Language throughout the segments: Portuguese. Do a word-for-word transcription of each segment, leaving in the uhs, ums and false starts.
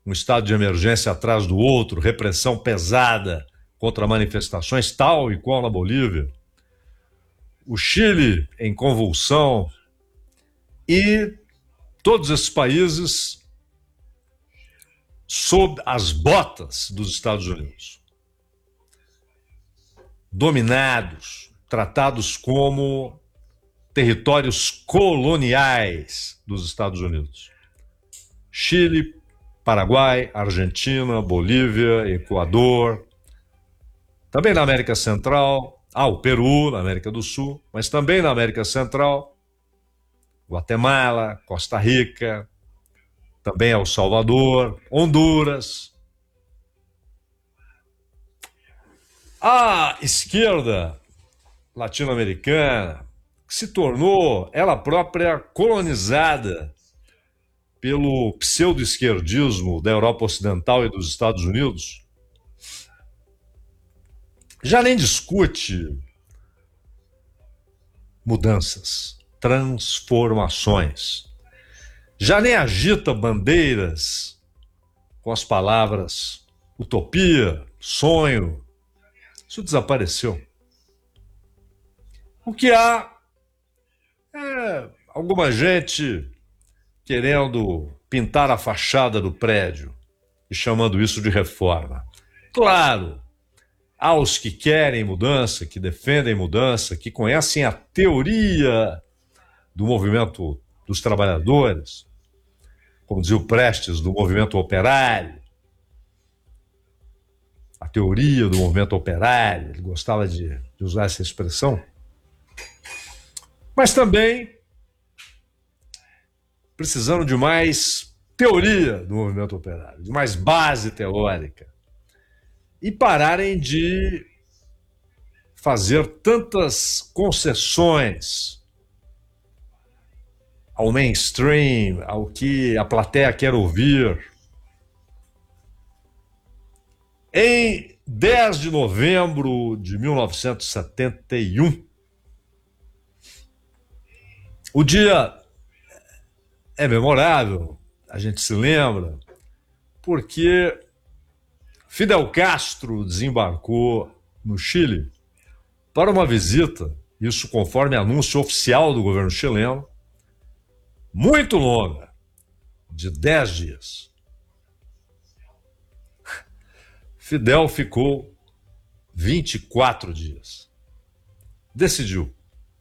um estado de emergência atrás do outro, repressão pesada contra manifestações, tal e qual na Bolívia. O Chile em convulsão e todos esses países sob as botas dos Estados Unidos, dominados, tratados como territórios coloniais dos Estados Unidos. Chile, Paraguai, Argentina, Bolívia, Equador, também na América Central, ah, o Peru, na América do Sul, mas também na América Central, Guatemala, Costa Rica, também El Salvador, Honduras. A esquerda latino-americana, que se tornou ela própria colonizada pelo pseudo-esquerdismo da Europa Ocidental e dos Estados Unidos, já nem discute mudanças, transformações. Já nem agita bandeiras com as palavras utopia, sonho. Isso desapareceu. O que há é alguma gente querendo pintar a fachada do prédio e chamando isso de reforma. Claro, há os que querem mudança, que defendem mudança, que conhecem a teoria do movimento dos trabalhadores, como dizia o Prestes, do movimento operário, a teoria do movimento operário, ele gostava de, de usar essa expressão, mas também precisando de mais teoria do movimento operário, de mais base teórica, e pararem de fazer tantas concessões ao mainstream, ao que a plateia quer ouvir. Em dez de novembro de mil novecentos e setenta e um, o dia é memorável, a gente se lembra, porque Fidel Castro desembarcou no Chile para uma visita, isso conforme anúncio oficial do governo chileno, muito longa, de dez dias. Fidel ficou vinte e quatro dias. Decidiu.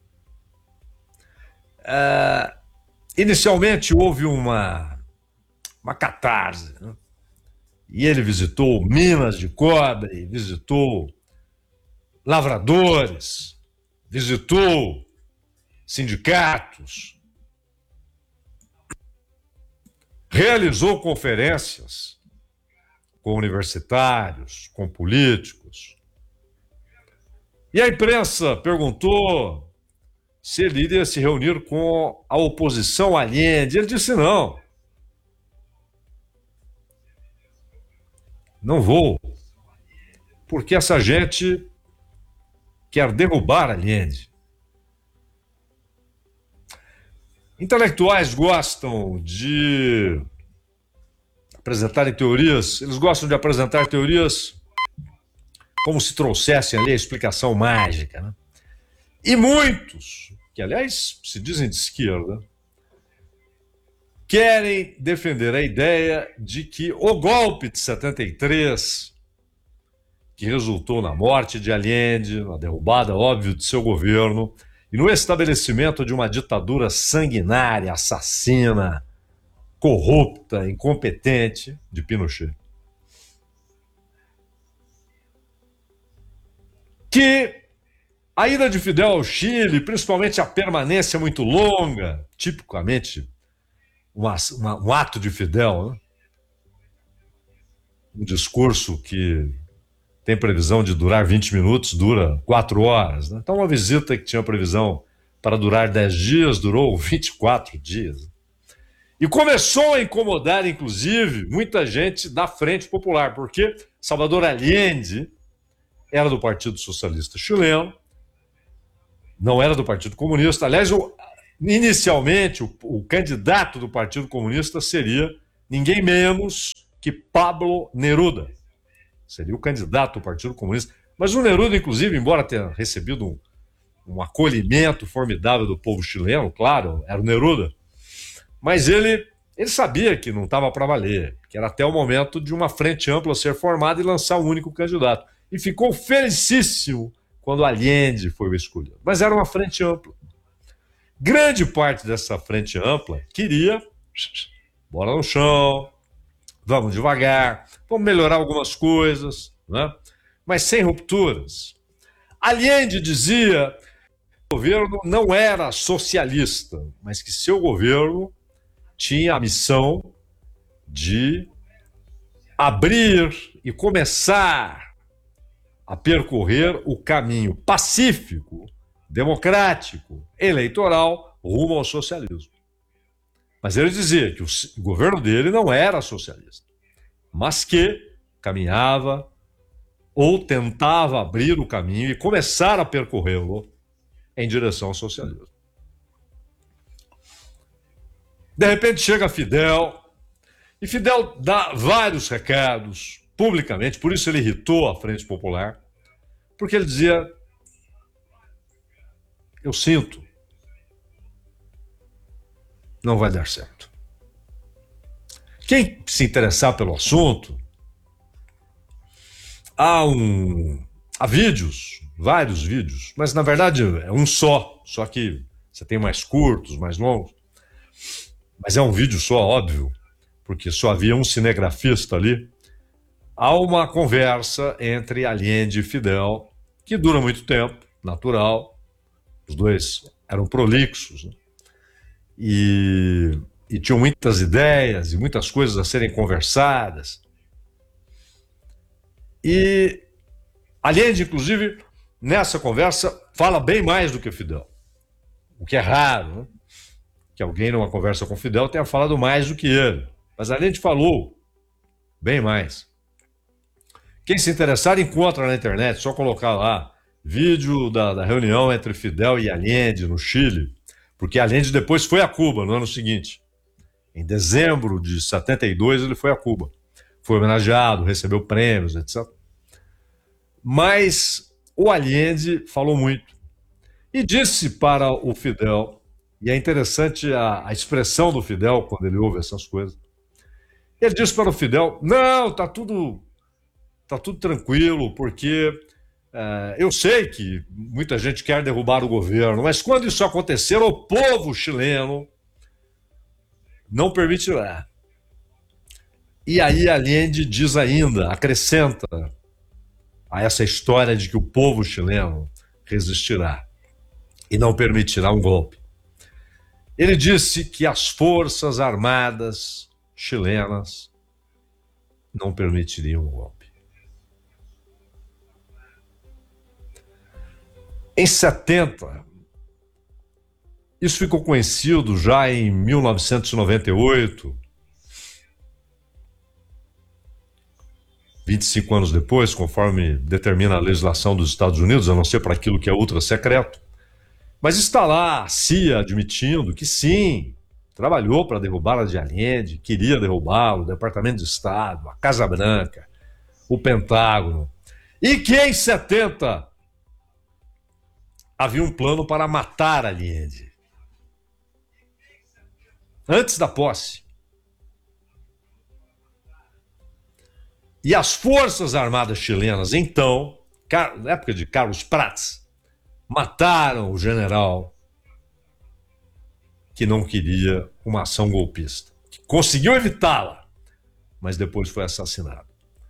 Uh, inicialmente houve uma, uma catarse, né? E ele visitou minas de cobre, visitou lavradores, visitou sindicatos, realizou conferências com universitários, com políticos. E a imprensa perguntou se ele iria se reunir com a oposição a Allende. Ele disse não. Não vou, porque essa gente quer derrubar Allende. Intelectuais gostam de apresentarem teorias, eles gostam de apresentar teorias como se trouxessem ali a explicação mágica, né? E muitos, que aliás se dizem de esquerda, querem defender a ideia de que o golpe de setenta e três, que resultou na morte de Allende, na derrubada, óbvio, de seu governo, e no estabelecimento de uma ditadura sanguinária, assassina, corrupta, incompetente de Pinochet, que a ida de Fidel ao Chile, principalmente a permanência muito longa, tipicamente uma, uma, um ato de Fidel, né? Um discurso que tem previsão de durar vinte minutos, dura quatro horas. Né? Então, uma visita que tinha previsão para durar dez dias, durou vinte e quatro dias. E começou a incomodar, inclusive, muita gente da Frente Popular, porque Salvador Allende era do Partido Socialista Chileno, não era do Partido Comunista. Aliás, o, inicialmente, o, o candidato do Partido Comunista seria ninguém menos que Pablo Neruda. Seria o candidato do Partido Comunista. Mas o Neruda, inclusive, embora tenha recebido um, um acolhimento formidável do povo chileno, claro, era o Neruda, mas ele, ele sabia que não estava para valer, que era até o momento de uma frente ampla ser formada e lançar um único candidato. E ficou felicíssimo quando Allende foi escolhido. Mas era uma frente ampla. Grande parte dessa frente ampla queria bola no chão, vamos devagar, vamos melhorar algumas coisas, né? Mas sem rupturas. Allende dizia que o governo não era socialista, mas que seu governo tinha a missão de abrir e começar a percorrer o caminho pacífico, democrático, eleitoral, rumo ao socialismo. Mas ele dizia que o governo dele não era socialista, mas que caminhava ou tentava abrir o caminho e começar a percorrê-lo em direção ao socialismo. De repente chega Fidel, e Fidel dá vários recados publicamente, por isso ele irritou a Frente Popular, porque ele dizia: eu sinto, não vai dar certo. Quem se interessar pelo assunto, há um há vídeos, vários vídeos, mas na verdade é um só, só que você tem mais curtos, mais longos, mas é um vídeo só, óbvio, porque só havia um cinegrafista ali. Há uma conversa entre Allende e Fidel, que dura muito tempo, natural, os dois eram prolixos, né? e, e tinham muitas ideias e muitas coisas a serem conversadas. E Allende, inclusive, nessa conversa, fala bem mais do que Fidel, o que é raro, né? Que alguém numa conversa com Fidel tenha falado mais do que ele. Mas Allende falou bem mais. Quem se interessar encontra na internet, só colocar lá vídeo da, da reunião entre Fidel e Allende no Chile, porque Allende depois foi a Cuba no ano seguinte. Em dezembro de setenta e dois ele foi a Cuba. Foi homenageado, recebeu prêmios, etcétera. Mas o Allende falou muito e disse para o Fidel, e é interessante a, a expressão do Fidel quando ele ouve essas coisas. Ele disse para o Fidel: não, tá tudo, tá tudo tranquilo, porque uh, eu sei que muita gente quer derrubar o governo, mas quando isso acontecer, o povo chileno não permitirá. E aí Allende diz ainda, acrescenta a essa história de que o povo chileno resistirá e não permitirá um golpe. Ele disse que as forças armadas chilenas não permitiriam um golpe. Em setenta, isso ficou conhecido já em mil novecentos e noventa e oito, vinte e cinco anos depois, conforme determina a legislação dos Estados Unidos, a não ser para aquilo que é ultra secreto. Mas está lá a C I A admitindo que sim, trabalhou para derrubar a de Allende, queria derrubá-lo, o Departamento de Estado, a Casa Branca, o Pentágono. E que em setenta havia um plano para matar Allende. Antes da posse. E as Forças Armadas chilenas, então, na época de Carlos Prats, mataram o general que não queria uma ação golpista, que conseguiu evitá-la, mas depois foi assassinado.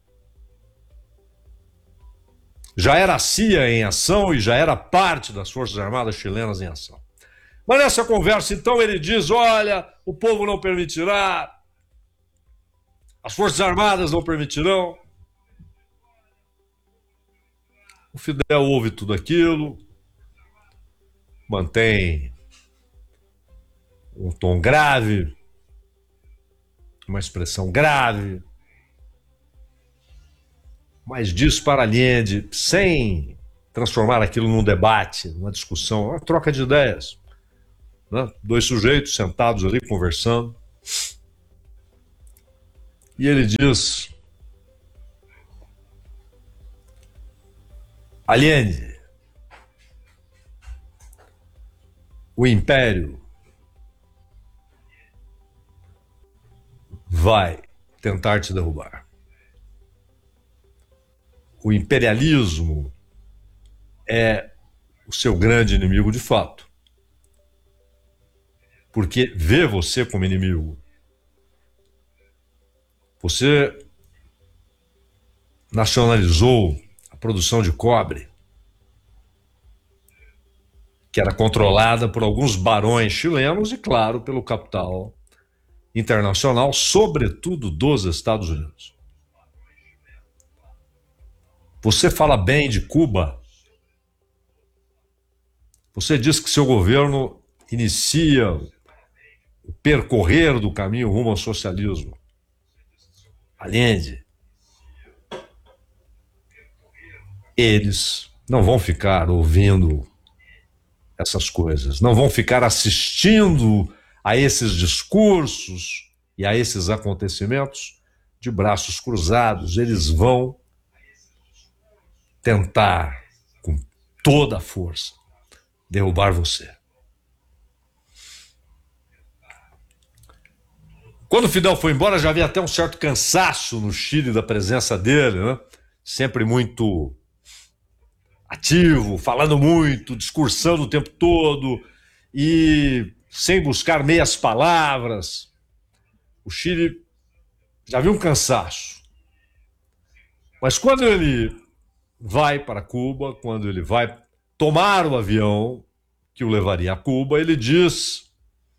Já era a C I A em ação e já era parte das Forças Armadas chilenas em ação. Mas nessa conversa, então, ele diz: olha, o povo não permitirá, as Forças Armadas não permitirão. O Fidel ouve tudo aquilo, mantém um tom grave, uma expressão grave, mas diz para Allende, sem transformar aquilo num debate, numa discussão, uma troca de ideias, né? Dois sujeitos sentados ali conversando. E ele diz: Allende, o império vai tentar te derrubar. O imperialismo é o seu grande inimigo de fato, porque vê você como inimigo. Você nacionalizou a produção de cobre, que era controlada por alguns barões chilenos e, claro, pelo capital internacional, sobretudo dos Estados Unidos. Você fala bem de Cuba. Você diz que seu governo inicia o percorrer do caminho rumo ao socialismo. Allende, eles não vão ficar ouvindo essas coisas, não vão ficar assistindo a esses discursos e a esses acontecimentos de braços cruzados. Eles vão tentar, com toda a força, derrubar você. Quando Fidel foi embora, já havia até um certo cansaço no Chile da presença dele, né? Sempre muito ativo, falando muito, discursando o tempo todo e sem buscar meias palavras. O Chile já viu um cansaço. Mas quando ele vai para Cuba, quando ele vai tomar o avião que o levaria a Cuba, ele diz: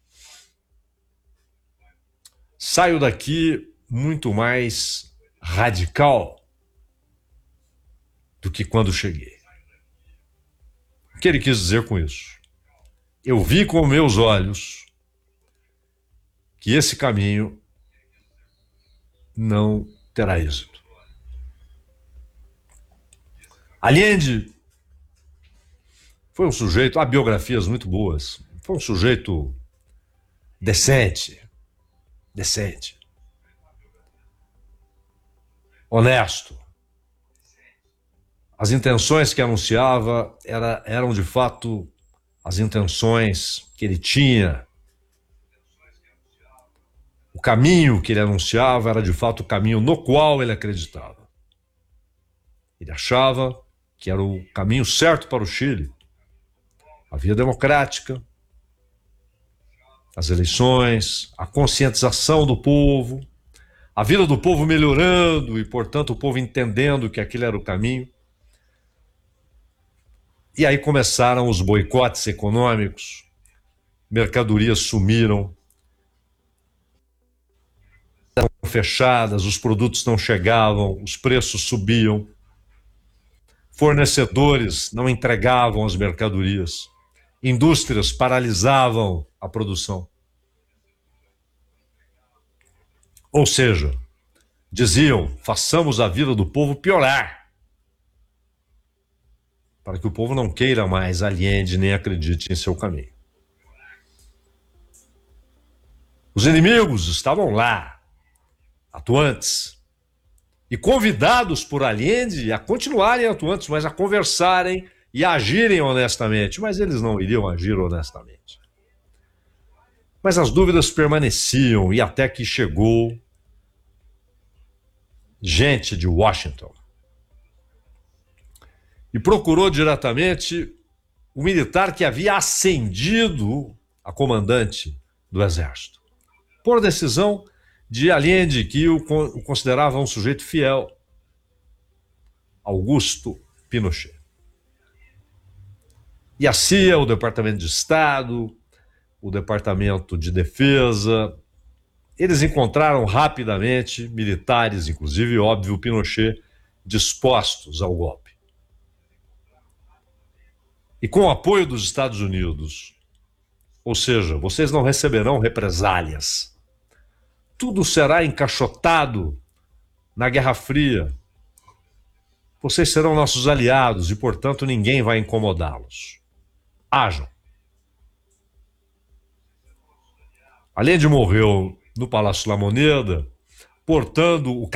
saio daqui muito mais radical do que quando cheguei. O que ele quis dizer com isso? Eu vi com meus olhos que esse caminho não terá êxito. Allende foi um sujeito, há biografias muito boas, foi um sujeito decente, decente, honesto. As intenções que anunciava era, eram, de fato, as intenções que ele tinha. O caminho que ele anunciava era, de fato, o caminho no qual ele acreditava. Ele achava que era o caminho certo para o Chile. A via democrática, as eleições, a conscientização do povo, a vida do povo melhorando e, portanto, o povo entendendo que aquele era o caminho. E aí começaram os boicotes econômicos, mercadorias sumiram, estavam fechadas, os produtos não chegavam, os preços subiam, fornecedores não entregavam as mercadorias, indústrias paralisavam a produção. Ou seja, diziam: façamos a vida do povo piorar, para que o povo não queira mais Allende nem acredite em seu caminho. Os inimigos estavam lá, atuantes, e convidados por Allende a continuarem atuantes, mas a conversarem e a agirem honestamente. Mas eles não iriam agir honestamente. Mas as dúvidas permaneciam, e até que chegou gente de Washington e procurou diretamente o militar que havia ascendido a comandante do exército, por decisão de Allende, que o considerava um sujeito fiel, Augusto Pinochet. E a C I A, o Departamento de Estado, o Departamento de Defesa, eles encontraram rapidamente militares, inclusive, óbvio, Pinochet, dispostos ao golpe. E com o apoio dos Estados Unidos, ou seja, vocês não receberão represálias. Tudo será encaixotado na Guerra Fria. Vocês serão nossos aliados e, portanto, ninguém vai incomodá-los. Hajam. Allende morreu no Palácio La Moneda portando o